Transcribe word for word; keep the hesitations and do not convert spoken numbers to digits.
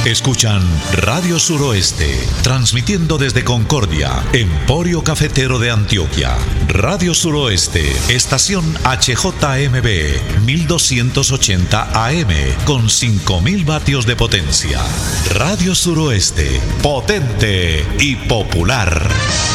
Escuchan Radio Suroeste, transmitiendo desde Concordia, Emporio Cafetero de Antioquia. Radio Suroeste, estación H J M B, mil doscientos ochenta A M, con cinco mil vatios de potencia. Radio Suroeste, potente y popular.